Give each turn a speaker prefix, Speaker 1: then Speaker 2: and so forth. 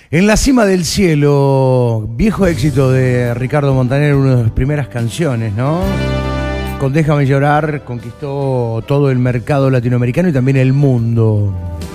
Speaker 1: En la cima del cielo, viejo éxito de Ricardo Montaner, una de las primeras canciones, ¿no? Con Déjame llorar conquistó todo el mercado latinoamericano y también el mundo.